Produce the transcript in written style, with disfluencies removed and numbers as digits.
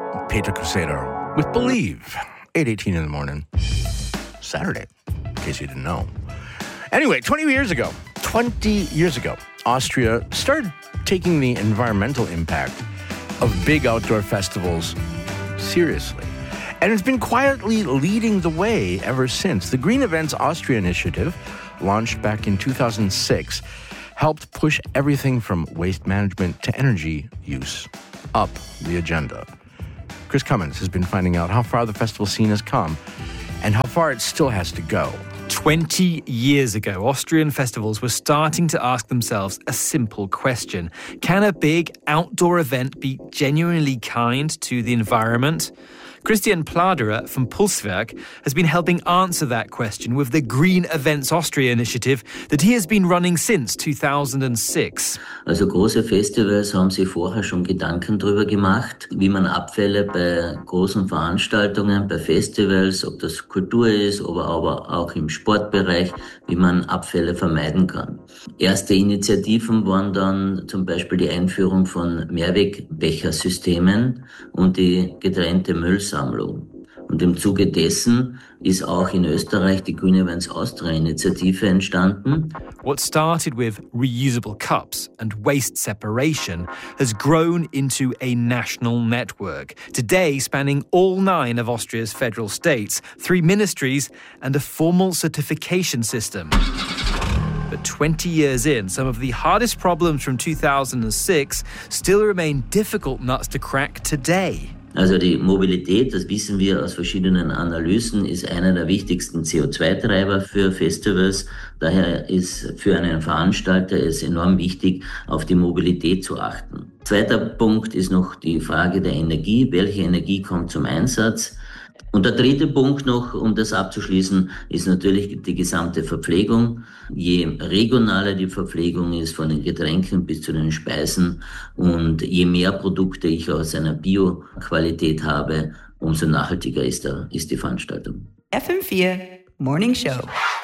Peter Crusader with Believe. 8:18 in the morning. Saturday, in case you didn't know. Anyway, 20 years ago, Austria started taking the environmental impact of big outdoor festivals seriously. And it's been quietly leading the way ever since. The Green Events Austria initiative, launched back in 2006, helped push everything from waste management to energy use up the agenda. Chris Cummins has been finding out how far the festival scene has come and how far it still has to go. 20 years ago, Austrian festivals were starting to ask themselves a simple question. Can a big outdoor event be genuinely kind to the environment? Christian Pladerer from Pulswerk has been helping answer that question with the Green Events Austria initiative that he has been running since 2006. Also große Festivals haben sich vorher schon Gedanken darüber gemacht, wie man Abfälle bei großen Veranstaltungen, bei Festivals, ob das Kultur ist, aber auch im Sportbereich, wie man Abfälle vermeiden kann. Erste Initiativen waren dann zum Beispiel die Einführung von Mehrwegbechersystemen und die getrennte Müllsammlung. Und im Zuge dessen ist auch in Österreich die Green Events Austria Initiative entstanden. What started with reusable cups and waste separation has grown into a national network, today spanning all 9 of Austria's federal states, 3 ministries and a formal certification system. But 20 years in, some of the hardest problems from 2006 still remain difficult nuts to crack today. Also die Mobilität, das wissen wir aus verschiedenen Analysen, ist einer der wichtigsten CO2-Treiber für Festivals. Daher ist für einen Veranstalter es enorm wichtig, auf die Mobilität zu achten. Zweiter Punkt ist noch die Frage der Energie. Welche Energie kommt zum Einsatz? Und der dritte Punkt noch, um das abzuschließen, ist natürlich die gesamte Verpflegung. Je regionaler die Verpflegung ist, von den Getränken bis zu den Speisen und je mehr Produkte ich aus einer Bio-Qualität habe, umso nachhaltiger ist die Veranstaltung. FM4 Morning Show.